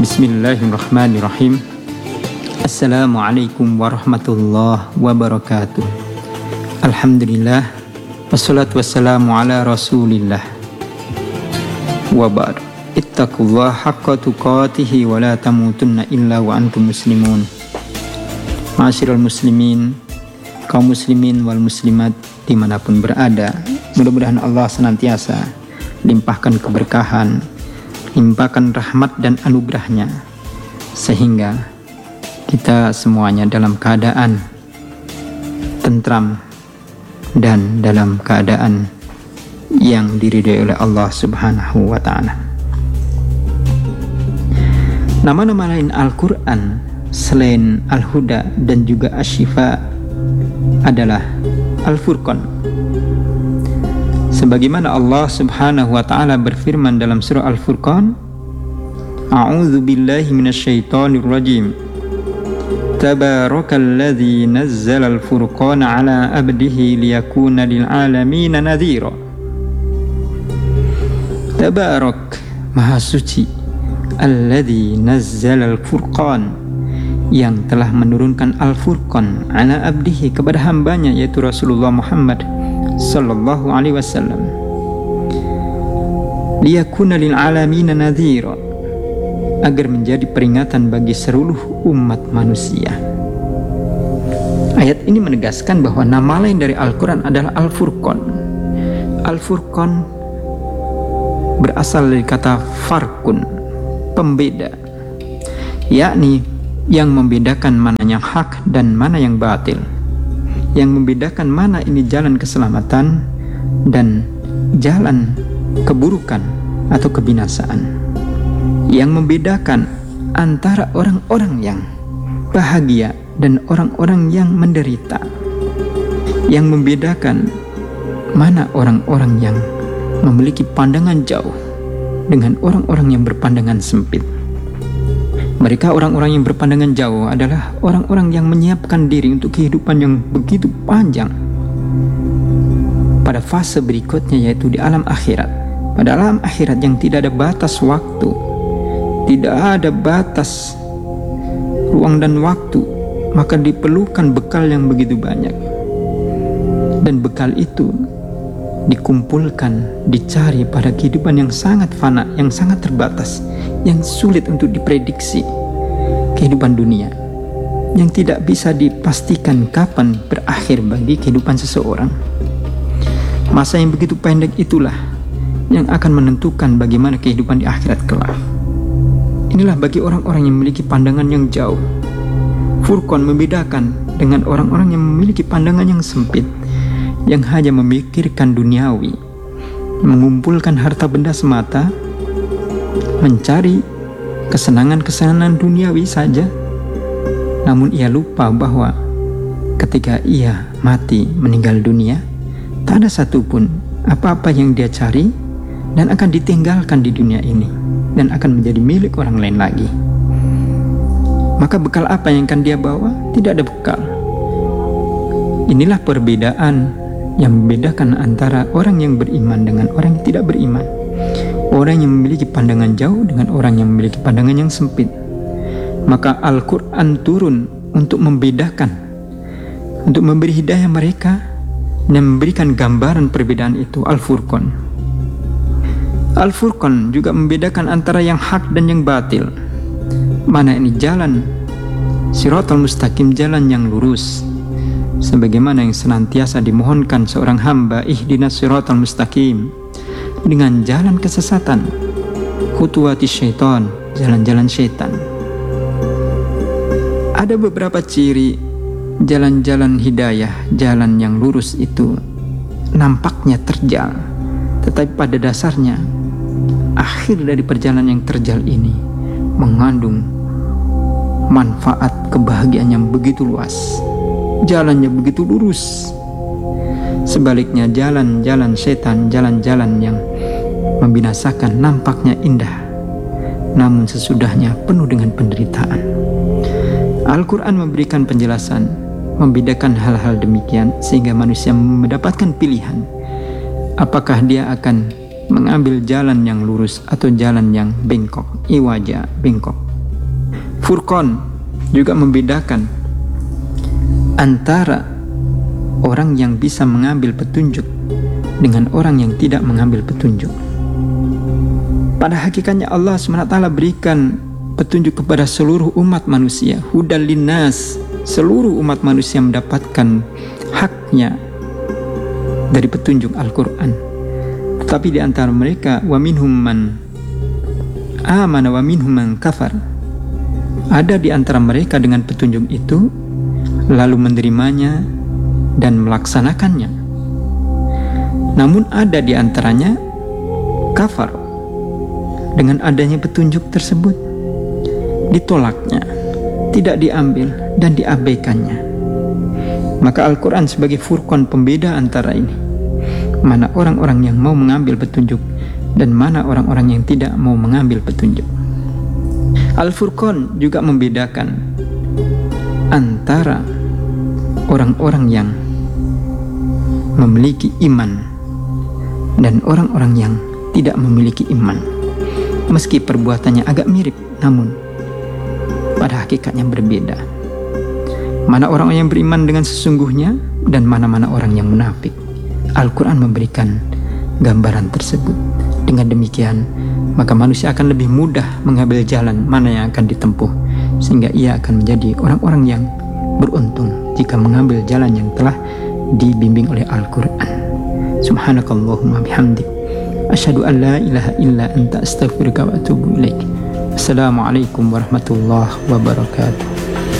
Bismillahirrahmanirrahim. Assalamualaikum warahmatullahi wabarakatuh. Alhamdulillah, wassalatu wassalamu ala rasulillah. Wa ba'd. Ittaqullaha haqqa tuqatihi wa la tamutunna illa wa antum muslimun. Ma'asyiral muslimin, kaum muslimin wal muslimat dimanapun berada, mudah-mudahan Allah senantiasa limpahkan keberkahan, limpahkan rahmat dan anugerahnya, sehingga kita semuanya dalam keadaan tentram dan dalam keadaan yang diridhai oleh Allah Subhanahu wa ta'ala. Nama-nama lain Al-Quran selain Al-Huda dan juga Asy-Syifa adalah Al-Furqan. Sebagaimana Allah Subhanahu wa ta'ala berfirman dalam surah Al-Furqan, A'udzu billahi minasyaitonir rajim. Tabarakalladzi nazzala al-furqana 'ala 'abdihi liyakuna lil 'alamin nadhira. Tabarak, Maha Suci, alladzi nazzala al-furqan, yang telah menurunkan Al-Furqan 'ala 'abdihi, kepada hambanya yaitu Rasulullah Muhammad sallallahu alaihi wasallam, liyakuna lil 'alamin nadhira, agar menjadi peringatan bagi seluruh umat manusia. Ayat ini menegaskan bahwa nama lain dari Al-Quran adalah Al-Furqan. Al-Furqan berasal dari kata farkun, pembeda, yakni yang membedakan mana yang hak dan mana yang batil, yang membedakan mana ini jalan keselamatan dan jalan keburukan atau kebinasaan, yang membedakan antara orang-orang yang bahagia dan orang-orang yang menderita, yang membedakan mana orang-orang yang memiliki pandangan jauh dengan orang-orang yang berpandangan sempit. Mereka orang-orang yang berpandangan jauh adalah orang-orang yang menyiapkan diri untuk kehidupan yang begitu panjang pada fase berikutnya, yaitu di alam akhirat. Pada alam akhirat yang tidak ada batas waktu, tidak ada batas ruang dan waktu, maka diperlukan bekal yang begitu banyak. Dan bekal itu dikumpulkan, dicari pada kehidupan yang sangat fana, yang sangat terbatas, yang sulit untuk diprediksi, kehidupan dunia yang tidak bisa dipastikan kapan berakhir bagi kehidupan seseorang. Masa yang begitu pendek itulah yang akan menentukan bagaimana kehidupan di akhirat kelak. Inilah bagi orang-orang yang memiliki pandangan yang jauh. Furqan membedakan dengan orang-orang yang memiliki pandangan yang sempit, yang hanya memikirkan duniawi, mengumpulkan harta benda semata, mencari kesenangan-kesenangan duniawi saja. Namun ia lupa bahwa ketika ia mati, meninggal dunia, tak ada satupun apa-apa yang dia cari dan akan ditinggalkan di dunia ini dan akan menjadi milik orang lain lagi. Maka bekal apa yang akan dia bawa? Tidak ada bekal. Inilah perbedaan yang membedakan antara orang yang beriman dengan orang yang tidak beriman, orang yang memiliki pandangan jauh dengan orang yang memiliki pandangan yang sempit. Maka Al-Quran turun untuk membedakan, untuk memberi hidayah mereka dan memberikan gambaran perbedaan itu. Al-Furqan. Al-Furqan juga membedakan antara yang hak dan yang batil. Mana ini jalan Shiratal Mustaqim, jalan yang lurus, sebagaimana yang senantiasa dimohonkan seorang hamba, ihdinas shiratal mustaqim, dengan jalan kesesatan, khutuwati syaitan, jalan-jalan syaitan. Ada beberapa ciri jalan-jalan hidayah, jalan yang lurus itu nampaknya terjal, tetapi pada dasarnya akhir dari perjalanan yang terjal ini mengandung manfaat kebahagiaan yang begitu luas. Jalannya begitu lurus. Sebaliknya jalan-jalan setan, jalan-jalan yang membinasakan nampaknya indah, namun sesudahnya penuh dengan penderitaan. Al-Quran memberikan penjelasan, membedakan hal-hal demikian sehingga manusia mendapatkan pilihan. Apakah dia akan mengambil jalan yang lurus atau jalan yang bengkok, iwaja, bengkok. Furqan juga membedakan antara orang yang bisa mengambil petunjuk dengan orang yang tidak mengambil petunjuk. Pada hakikatnya Allah SWT berikan petunjuk kepada seluruh umat manusia, hudal linnas. Seluruh umat manusia mendapatkan haknya dari petunjuk Al-Quran. Tetapi di antara mereka, wa minhum man amana wa minhum man kafar. Ada di antara mereka dengan petunjuk itu, lalu menerimanya dan melaksanakannya. Namun ada di antaranya kafar dengan adanya petunjuk tersebut, ditolaknya, tidak diambil dan diabaikannya. Maka Al-Quran sebagai furqan, pembeda antara ini, mana orang-orang yang mau mengambil petunjuk dan mana orang-orang yang tidak mau mengambil petunjuk. Al-Furqan juga membedakan antara orang-orang yang memiliki iman dan orang-orang yang tidak memiliki iman. Meski perbuatannya agak mirip, namun pada hakikatnya berbeda. Mana orang yang beriman dengan sesungguhnya dan mana-mana orang yang munafik. Al-Quran memberikan gambaran tersebut. Dengan demikian, maka manusia akan lebih mudah mengambil jalan mana yang akan ditempuh, sehingga ia akan menjadi orang-orang yang beruntung jika mengambil jalan yang telah dibimbing oleh Al-Quran. Subhanakallahumma bihamdik, asyhadu an la ilaha illa anta, astaghfiruka wa atubu ilaik. Assalamualaikum warahmatullahi wabarakatuh.